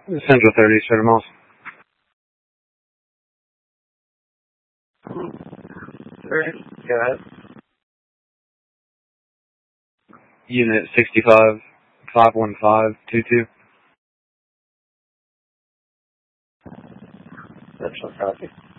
Central 30, shut him off. Alright, go ahead. Unit 65, 51522. Central copy.